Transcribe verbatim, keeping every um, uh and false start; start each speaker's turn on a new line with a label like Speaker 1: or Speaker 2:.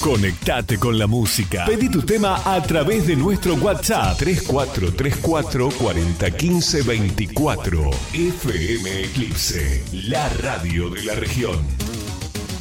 Speaker 1: Conectate con la música. Pedí tu tema a través de nuestro WhatsApp tres cuatro tres cuatro, cuarenta, quince, veinticuatro. F M Eclipse, la radio de la región.